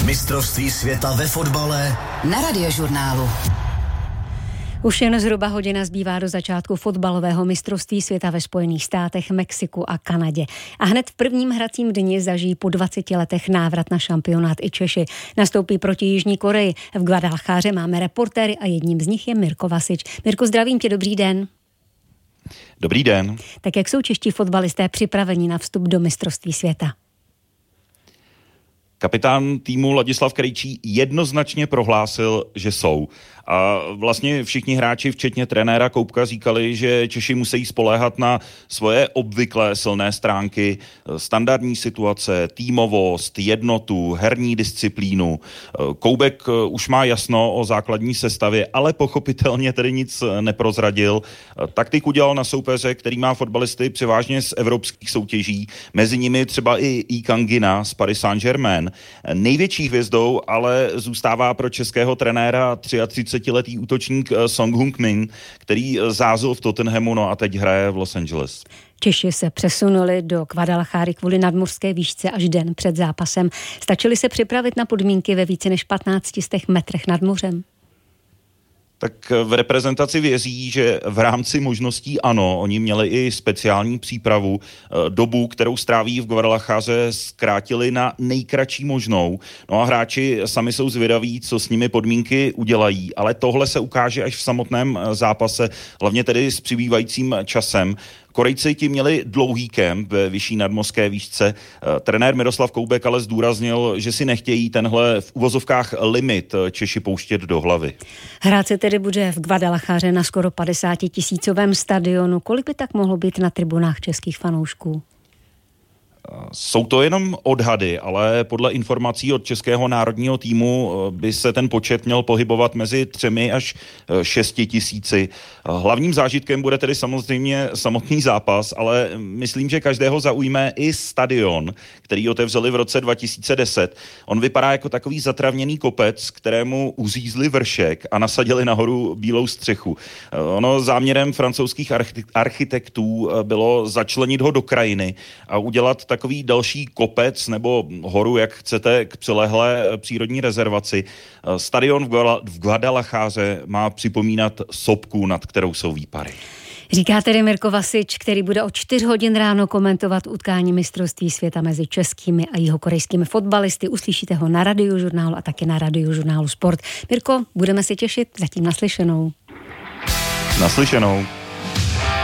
Mistrovství světa ve fotbale na Radiožurnálu. Už jen zhruba hodina zbývá do začátku fotbalového mistrovství světa ve Spojených státech, Mexiku a Kanadě. A hned v prvním hracím dni zažijí po 20 letech návrat na šampionát i Češi. Nastoupí proti Jižní Koreji. V Guadalajáře máme reportéry a jedním z nich je Mirko Vasič. Mirko, zdravím tě, dobrý den. Dobrý den. Tak jak jsou čeští fotbalisté připraveni na vstup do mistrovství světa? Kapitán týmu Ladislav Krejčí jednoznačně prohlásil, že jsou. A vlastně všichni hráči, včetně trenéra Koubka, říkali, že Češi musí spoléhat na svoje obvyklé silné stránky, standardní situace, týmovost, jednotu, herní disciplínu. Koubek už má jasno o základní sestavě, ale pochopitelně tedy nic neprozradil. Taktik udělal na soupeře, který má fotbalisty převážně z evropských soutěží, mezi nimi třeba i Kangina z Paris Saint-Germain. Největší hvězdou ale zůstává pro českého trenéra 33letý útočník Son Heung-min, který zázl v Tottenhamu, no a teď hraje v Los Angeles. Češi se přesunuli do Guadalajáry kvůli nadmořské výšce až den před zápasem. Stačili se připravit na podmínky ve více než 1500 metrech nad mořem? Tak v reprezentaci věří, že v rámci možností ano, oni měli i speciální přípravu. Dobu, kterou stráví v Guadalajáře, zkrátili na nejkratší možnou. No a hráči sami jsou zvědaví, co s nimi podmínky udělají, ale tohle se ukáže až v samotném zápase, hlavně tedy s přibývajícím časem. Korejci ti měli dlouhý kemp ve vyšší nadmořské výšce. Trenér Miroslav Koubek ale zdůraznil, že si nechtějí tenhle v uvozovkách limit Češi pouštět do hlavy. Hrát se tedy bude v Guadalajáře na skoro 50 000 stadionu. Kolik by tak mohlo být na tribunách českých fanoušků? Jsou to jenom odhady, ale podle informací od českého národního týmu by se ten počet měl pohybovat mezi 3 až 6 000. Hlavním zážitkem bude tedy samozřejmě samotný zápas, ale myslím, že každého zaujme i stadion, který otevřeli v roce 2010. On vypadá jako takový zatravněný kopec, kterému uřízli vršek a nasadili nahoru bílou střechu. Ono záměrem francouzských architektů bylo začlenit ho do krajiny a udělat takový další kopec nebo horu, jak chcete, k přilehlé přírodní rezervaci. Stadion v Guadalajáře má připomínat sopku, nad kterou jsou výpary. Říká tedy Mirko Vasič, který bude o 4 hodin ráno komentovat utkání mistrovství světa mezi českými a jihokorejskými fotbalisty. Uslyšíte ho na Radiožurnálu a také na Radiožurnálu Sport. Mirko, budeme se těšit, zatím naslyšenou. Naslyšenou.